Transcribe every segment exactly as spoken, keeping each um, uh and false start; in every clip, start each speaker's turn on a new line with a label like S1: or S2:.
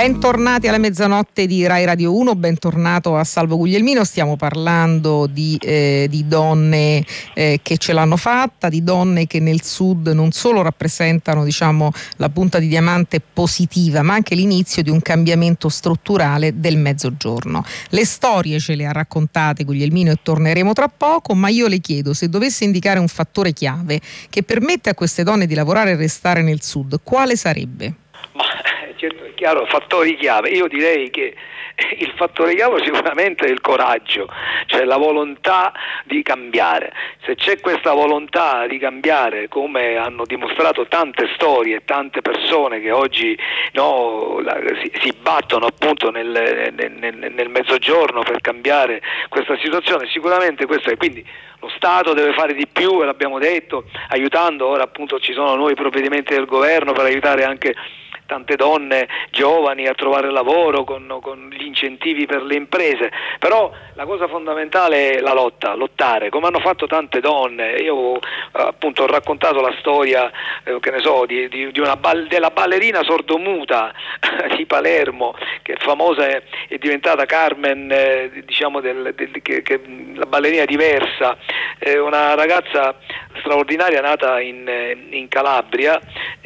S1: Bentornati alla mezzanotte di Rai Radio uno, bentornato a Salvo Guglielmino. Stiamo parlando di, eh, di donne eh, che ce l'hanno fatta, di donne che nel Sud non solo rappresentano, diciamo, la punta di diamante positiva, ma anche l'inizio di un cambiamento strutturale del Mezzogiorno. Le storie ce le ha raccontate Guglielmino e torneremo tra poco, ma io le chiedo, se dovesse indicare un fattore chiave che permette a queste donne di lavorare e restare nel Sud, quale sarebbe?
S2: Ma certo, è chiaro, fattori chiave. Io direi che il fattore chiave sicuramente è il coraggio, cioè la volontà di cambiare. Se c'è questa volontà di cambiare, come hanno dimostrato tante storie, tante persone che oggi no, la, si, si battono appunto nel, nel, nel Mezzogiorno per cambiare questa situazione, sicuramente questo è. Quindi lo Stato deve fare di più, e l'abbiamo detto, aiutando. Ora appunto ci sono nuovi provvedimenti del governo per aiutare anche tante donne giovani a trovare lavoro con, con gli incentivi per le imprese, però la cosa fondamentale è la lotta, lottare, come hanno fatto tante donne. Io appunto ho raccontato la storia, eh, che ne so, di, di, di una ball- della ballerina sordomuta di Palermo, che è famosa, è, è diventata Carmen, eh, diciamo del, del, che, che la ballerina diversa, è una ragazza straordinaria nata in, in Calabria,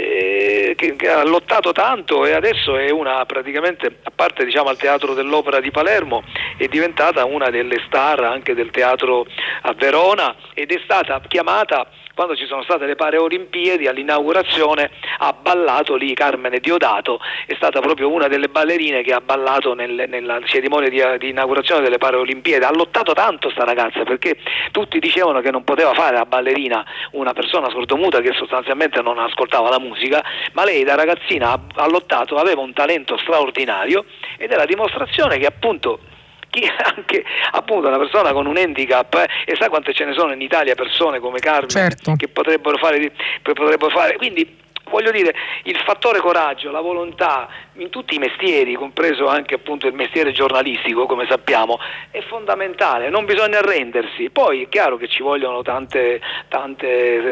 S2: eh, che, che ha lottato tanto e adesso è una, praticamente, a parte diciamo al Teatro dell'Opera di Palermo, è diventata una delle star anche del teatro a Verona, ed è stata chiamata, quando ci sono state le Paralimpiadi, all'inaugurazione ha ballato lì Carmine Diodato, è stata proprio una delle ballerine che ha ballato nel, nella cerimonia di, di inaugurazione delle Paralimpiadi. Ha lottato tanto sta ragazza, perché tutti dicevano che non poteva fare la ballerina una persona sordomuta che sostanzialmente non ascoltava la musica, ma lei da ragazzina ha, ha lottato, aveva un talento straordinario, ed è la dimostrazione che appunto anche appunto una persona con un handicap, eh, e sa quante ce ne sono in Italia persone come Carmen, certo, che potrebbero fare, potrebbero fare, quindi voglio dire, il fattore coraggio, la volontà in tutti i mestieri, compreso anche appunto il mestiere giornalistico, come sappiamo, è fondamentale, non bisogna arrendersi. Poi è chiaro che ci vogliono tante, tante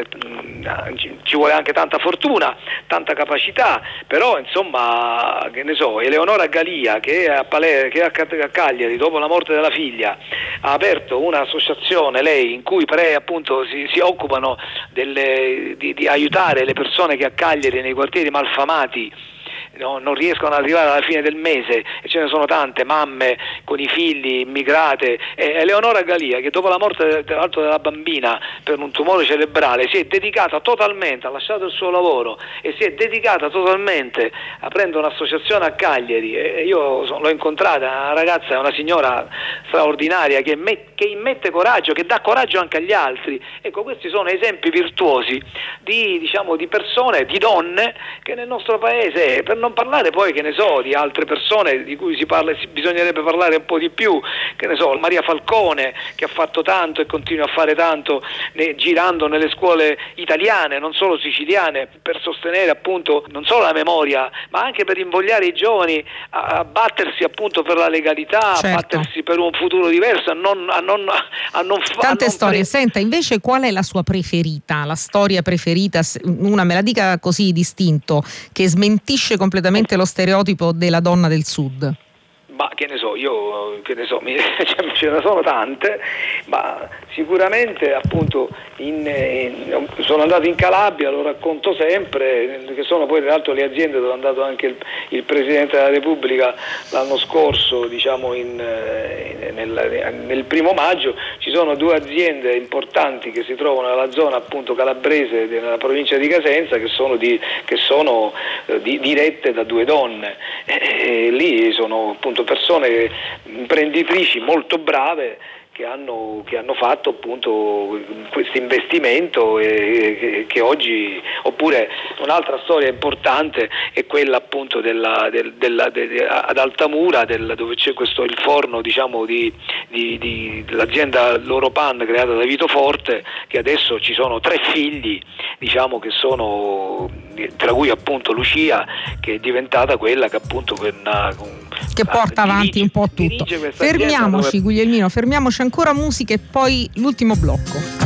S2: ci vuole anche tanta fortuna, tanta capacità, però insomma, che ne so, Eleonora Galia, che è a, Paler- che è a Cagliari, dopo la morte della figlia, ha aperto un'associazione, lei, in cui pre, appunto si, si occupano delle, di, di aiutare le persone che a Cagliari, nei quartieri malfamati, no, non riescono ad arrivare alla fine del mese, e ce ne sono tante mamme con i figli immigrate. E Eleonora Galia, che dopo la morte tra l'altro della bambina per un tumore cerebrale, si è dedicata totalmente, ha lasciato il suo lavoro e si è dedicata totalmente aprendo un'associazione a Cagliari, e io l'ho incontrata, una ragazza, è una signora straordinaria che, met, che immette coraggio, che dà coraggio anche agli altri. Ecco, questi sono esempi virtuosi di, diciamo, di persone, di donne che nel nostro paese, per non parlare poi, che ne so, di altre persone di cui si parla, bisognerebbe parlare un po' di più, che ne so, Maria Falcone, che ha fatto tanto e continua a fare tanto, ne, girando nelle scuole italiane, non solo siciliane, per sostenere appunto non solo la memoria, ma anche per invogliare i giovani a, a battersi appunto per la legalità, certo, a battersi per un futuro diverso, a non, a non, a non fa,
S1: tante
S2: a non
S1: storie.
S2: Pre-
S1: Senta, invece, qual è la sua preferita, la storia preferita, una me la dica così distinto, che smentisce completamente completamente lo stereotipo della donna del Sud?
S2: Ma che ne so, io che ne so, mi, ce ne sono tante, ma sicuramente appunto in, in, sono andato in Calabria, lo racconto sempre, che sono poi tra l'altro le aziende dove è andato anche il, il Presidente della Repubblica l'anno scorso, diciamo in, in, nel, nel primo maggio. Ci sono due aziende importanti che si trovano nella zona appunto calabrese, nella provincia di Casenza, che sono, di, che sono eh, di, dirette da due donne, e, e lì sono appunto persone imprenditrici molto brave che hanno, che hanno fatto appunto questo investimento, e che, che oggi, oppure un'altra storia importante è quella appunto della, del, della, de, de, ad Altamura, del, dove c'è questo il forno, diciamo, di, di, di dell'azienda Loropan creata da Vito Forte, che adesso ci sono tre figli, diciamo, che sono, tra cui appunto Lucia, che è diventata quella che appunto con, con,
S1: che porta
S2: dirige,
S1: avanti un po' tutto. Fermiamoci, dove... Guglielmino, fermiamoci, ancora musica e poi l'ultimo blocco.